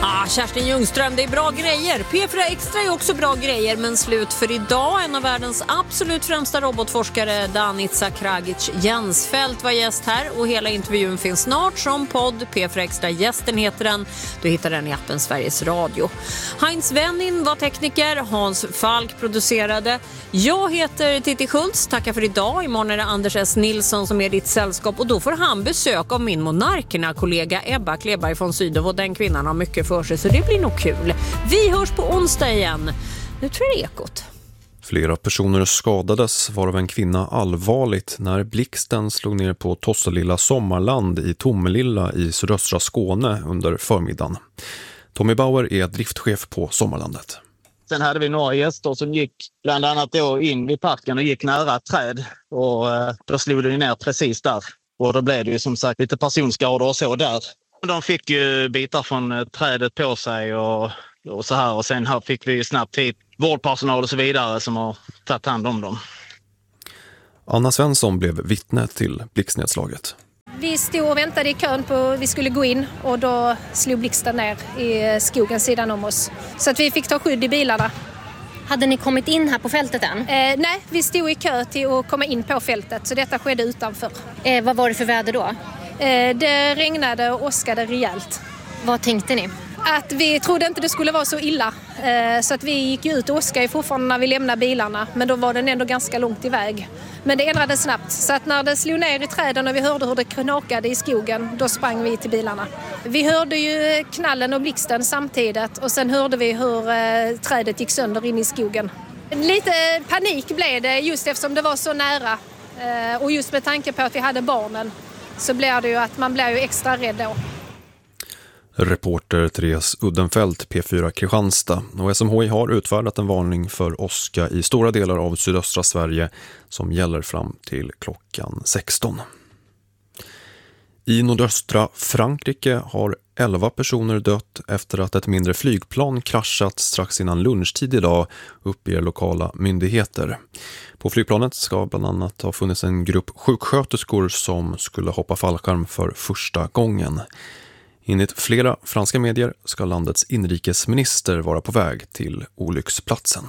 Kerstin Ljungström, det är bra grejer. P4 Extra är också bra grejer, men slut för idag. En av världens absolut främsta robotforskare, Danica Kragic-Jensfelt, var gäst här. Och hela intervjun finns snart som podd. P4 Extra, gästen heter den. Du hittar den i appen Sveriges Radio. Heinz Wennin var tekniker. Hans Falk producerade. Jag heter Titti Schultz. Tackar för idag. Imorgon är det Anders S. Nilsson som är ditt sällskap. Och då får han besök av min Monarkerna-kollega Ebba Kleberg från Sydow. Och den kvinnan har mycket för sig, så det blir nog kul. Vi hörs på onsdag igen. Nu tror jag Ekot. Flera personer skadades, varav en kvinna allvarligt, när blixten slog ner på Tosselilla Sommarland i Tomelilla i sydöstra Skåne under förmiddagen. Tommy Bauer är driftchef på Sommarlandet. Sen hade vi några gäster som gick bland annat då in vid parken och gick nära ett träd. Och då slog det ner precis där. Och då blev det ju som sagt lite personskador och så där. De fick ju bitar från trädet på sig och så här. Och sen här fick vi snabbt hit vårdpersonal och så vidare som har tagit hand om dem. Anna Svensson blev vittne till blixtnedslaget. Vi stod och väntade i kön på vi skulle gå in och då slog blixten ner i skogen sidan om oss. Så att vi fick ta skydd i bilarna. Hade ni kommit in här på fältet än? Nej, vi stod i kö till att komma in på fältet, så detta skedde utanför. Vad var det för väder då? Det regnade och åskade rejält. Vad tänkte ni? Att vi trodde inte det skulle vara så illa. Så att vi gick ut och åskade fortfarande när vi lämnade bilarna. Men då var den ändå ganska långt iväg. Men det ändrades snabbt. Så att när det slog ner i träden och vi hörde hur det knakade i skogen, då sprang vi till bilarna. Vi hörde ju knallen och blixten samtidigt. Och sen hörde vi hur trädet gick sönder in i skogen. Lite panik blev det just eftersom det var så nära. Och just med tanke på att vi hade barnen så blev det ju att man blev ju extra rädd då. Reporter Therese Uddenfelt, P4 Kristianstad. Och SMHI har utfärdat en varning för åska i stora delar av sydöstra Sverige som gäller fram till klockan 16. I nordöstra Frankrike har 11 personer dött efter att ett mindre flygplan kraschat strax innan lunchtid idag, uppger lokala myndigheter. På flygplanet ska bland annat ha funnits en grupp sjuksköterskor som skulle hoppa fallskärm för första gången. Enligt flera franska medier ska landets inrikesminister vara på väg till olycksplatsen.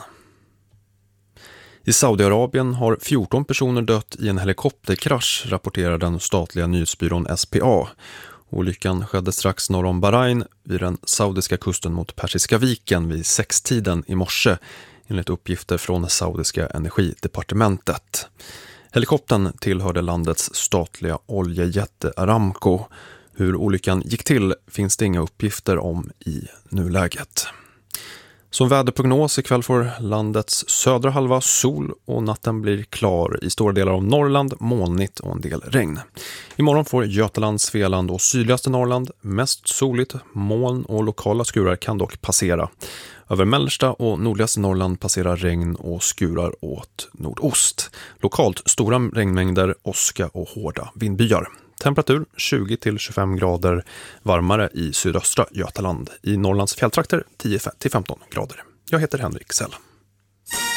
I Saudiarabien har 14 personer dött i en helikopterkrasch, rapporterar den statliga nyhetsbyrån SPA. Olyckan skedde strax norr om Bahrain vid den saudiska kusten mot Persiska viken vid 6-tiden i morse, enligt uppgifter från saudiska energidepartementet. Helikoptern tillhörde landets statliga oljejätte Aramco. Hur olyckan gick till finns det inga uppgifter om i nuläget. Som väderprognos ikväll får landets södra halva sol och natten blir klar i stora delar av Norrland, molnigt och en del regn. Imorgon får Götaland, Svealand och sydligaste Norrland mest soligt, moln och lokala skurar kan dock passera. Över mellersta och nordligaste Norrland passerar regn och skurar åt nordost. Lokalt stora regnmängder, åska och hårda vindbyar. Temperatur 20-25 grader varmare i sydöstra Götaland. I Norrlands fjälltrakter 10-15 grader. Jag heter Henrik Sell.